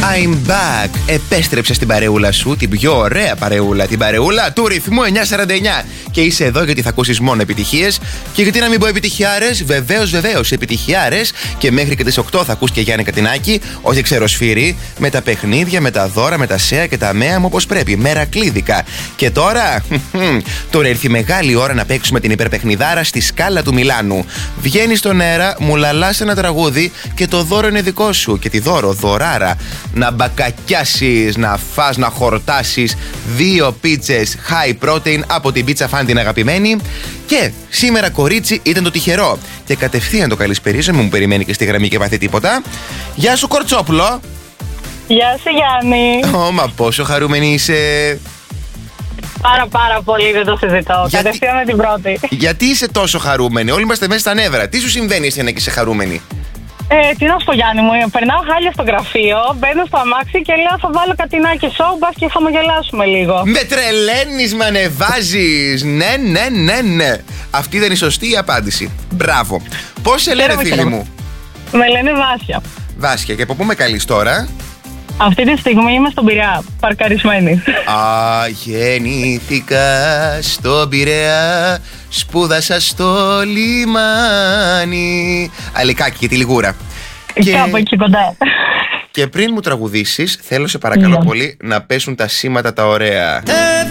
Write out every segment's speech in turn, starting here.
I'm back. Επέστρεψε στην παρεούλα σου, την πιο ωραία παρεούλα, την παρεούλα του ρυθμού 949. Και είσαι εδώ γιατί θα ακούσεις μόνο επιτυχίες. Και γιατί να μην πω επιτυχιάρες, βεβαίως επιτυχιάρες. Και μέχρι και τις 8 θα ακούς και Γιάννη Κατινάκη, όχι ξεροσφύρι, με τα παιχνίδια, με τα δώρα, με τα σέα και τα μέα μου όπως πρέπει. Μερακλίδικα. Και τώρα, τώρα ήρθε η μεγάλη ώρα να παίξουμε την υπερπαιχνιδάρα στη Σκάλα του Μιλάνου. Βγαίνεις στον αέρα, μου λαλάς ένα τραγούδι και το δώρο είναι δικό σου. Και τη δωράρα. Να μπακακιάσεις, να φας, να χορτάσεις 2 πίτσες high protein από την Pizza Fan την αγαπημένη. Και σήμερα, κορίτσι, ήταν το τυχερό. Και κατευθείαν το καλησπερίζω, μου περιμένει και στη γραμμή και μάθει τίποτα. Γεια σου, Κορτσόπουλο. Γεια σου, Γιάννη. Μα πόσο χαρούμενη είσαι. Πάρα πολύ, δεν το συζητώ. Κατευθείαν με την πρώτη. Γιατί είσαι τόσο χαρούμενη? Όλοι είμαστε μέσα στα νεύρα. Τι σου συμβαίνει εσένα και είσαι χαρούμενη? Τι να σου πω, Γιάννη μου, περνάω χάλια στο γραφείο, μπαίνω στο αμάξι και λέω θα βάλω Κατινάκη σοου, μπας και χαμογελάσουμε λίγο. Με τρελαίνεις, με ανεβάζεις. Ναι. Αυτή ήταν η σωστή απάντηση. Μπράβο. Πώς σε λένε, φίλοι μου? Με λένε Βάσια. Βάσια, και από πού με καλείς τώρα? Αυτή τη στιγμή είμαι στον Πειραιά, παρκαρισμένη. Γεννήθηκα στον Πειραιά, σπούδασα στο λιμάνι. Αλικάκι και τη Λιγούρα. Κάπου εκεί κοντά. Και πριν μου τραγουδήσεις, θέλω σε παρακαλώ πολύ να πέσουν τα σήματα τα ωραία.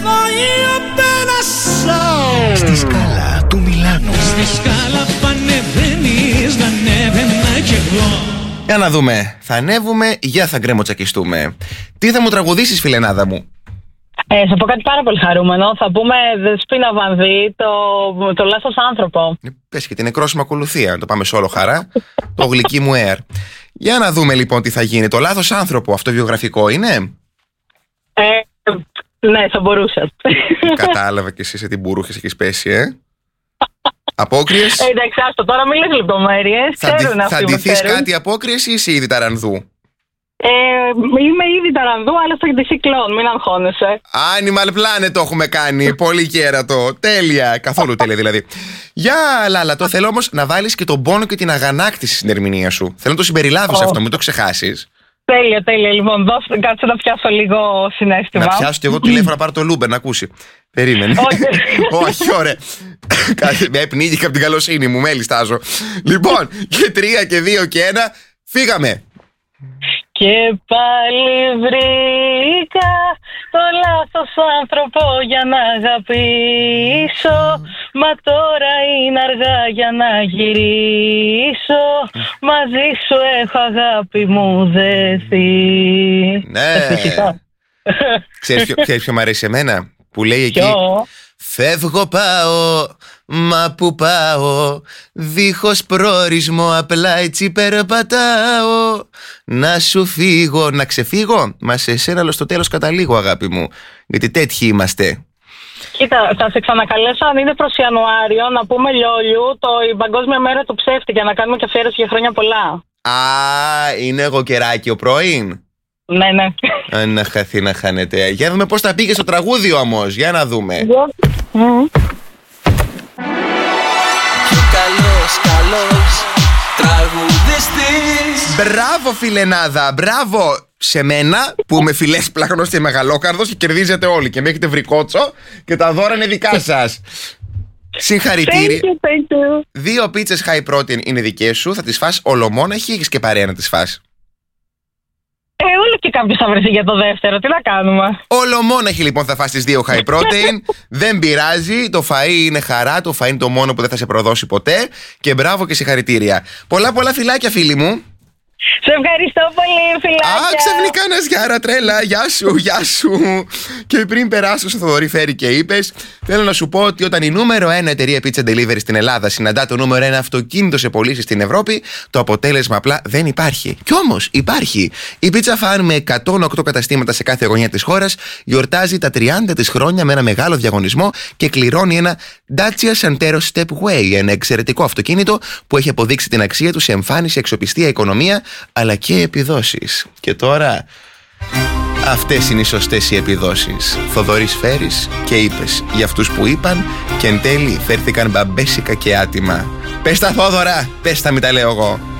Στη Σκάλα του Μιλάνου. Στη Σκάλα πανεβαίνεις, να ανέβαινα κι εγώ. Για να δούμε, θα ανέβουμε, για θα γκρεμοτσακιστούμε. Τι θα μου τραγουδήσεις, φιλενάδα μου? Θα πω κάτι πάρα πολύ χαρούμενο. Θα πούμε Δεσπίνα Βανδύ, το λάθος άνθρωπο. Πες και την νεκρόσιμη ακολουθία. Το πάμε σε όλο χαρά. Το γλυκί μου air. Για να δούμε λοιπόν τι θα γίνει. Το λάθος άνθρωπο, αυτό βιογραφικό είναι? Ναι, θα μπορούσε. Κατάλαβα και εσύ σε τι μπουρούχες έχεις πέσει, Απόκριες. Εντάξει, άστο, τώρα μην λες λεπτομέρειες. Θα ντυθείς κάτι απόκριες ή είσαι ήδη ταρανδού? Είμαι ήδη ταρανδού, αλλά θα ντυθεί κλόν, μην αγχώνεσαι. Animal Planet το έχουμε κάνει. Πολύ κέρατο. Τέλεια. Καθόλου τέλεια δηλαδή. Για Λάλα, το θέλω όμως να βάλεις και τον πόνο και την αγανάκτηση στην ερμηνεία σου. Θέλω να το συμπεριλάβεις αυτό, μην το ξεχάσεις. Τέλεια. Λοιπόν, κάτσε να πιάσω λίγο συναίσθημα. Να πιάσω κι εγώ τηλέφωνο να πάρω το Λούμπερ να ακούσει. Περίμενε. Όχι, ωραία. Με πνίγηκα από την καλοσύνη μου, μέλιστάζω. Λοιπόν, και 3 και 2 και 1, φύγαμε. Και πάλι βρήκα το λάθος άνθρωπο για να αγαπήσω. Μα τώρα είναι αργά για να γυρίσω. Μαζί σου έχω αγάπη μου δεθεί. Ναι. Ξέρεις ποιο μ' αρέσει εμένα? Που λέει εκεί, φεύγω πάω, μα που πάω, δίχως προορισμό, απλά έτσι περπατάω. Να σου φύγω, να ξεφύγω, μα σε εσένα στο τέλος καταλήγω, αγάπη μου. Γιατί τέτοιοι είμαστε. Κοίτα, θα σε ξανακαλέσω αν είναι προς Ιανουάριο να πούμε Λιόλιου, η Παγκόσμια Μέρα του Ψεύτη, για να κάνουμε και αφιέρωση για χρόνια πολλά. Είναι εγώ καιράκι ο πρώην. Ναι. Να χαθεί να χάνεται. Για να δούμε πώς θα πήγε στο τραγούδι όμως. Για να δούμε. Καλός τραγουδιστής. Μπράβο, φιλενάδα, μπράβο σε μένα που με φιλές πλάχνος και μεγαλόκαρδος και κερδίζετε όλοι και με έχετε βρει κότσο και τα δώρα είναι δικά σας. Συγχαρητήρια. Thank you. 2 πίτσες high protein είναι δικές σου. Θα τις φας ολομόναχη ή έχεις και παρέα να τις φας? Όλο και κάποιος θα βρεθεί για το δεύτερο, τι να κάνουμε. Ολομόναχη λοιπόν θα φας τις 2 high protein. Δεν πειράζει, το φαΐ είναι χαρά. Το φαΐ είναι το μόνο που δεν θα σε προδώσει ποτέ. Και μπράβο και συγχαρητήρια. Πολλά φιλάκια, φίλοι μου. Σε ευχαριστώ πολύ, φιλάκια. Ξαφνικά ένα γιάρα τρέλα. Γεια σου. Και πριν περάσω στο Θοδωρή Φέρη και είπες, θέλω να σου πω ότι όταν η νούμερο 1 εταιρεία pizza delivery στην Ελλάδα συναντά το νούμερο 1 αυτοκίνητο σε πωλήσεις στην Ευρώπη, το αποτέλεσμα απλά δεν υπάρχει. Κι όμως υπάρχει. Η Pizza Fan με 108 καταστήματα σε κάθε γωνιά της χώρας γιορτάζει τα 30 της χρόνια με ένα μεγάλο διαγωνισμό και κληρώνει ένα Dacia Santero Stepway, ένα εξαιρετικό αυτοκίνητο που έχει αποδείξει την αξία του σε εμφάνιση, αξιοπιστία, οικονομία αλλά και επιδόσεις. Και τώρα αυτές είναι οι σωστές οι επιδόσεις. Θοδωρής Φέρης και είπες για αυτούς που είπαν και εν τέλει φέρθηκαν μπαμπέσικα και άτιμα. Πες τα, Θόδωρα, πες τα, μην τα λέω εγώ.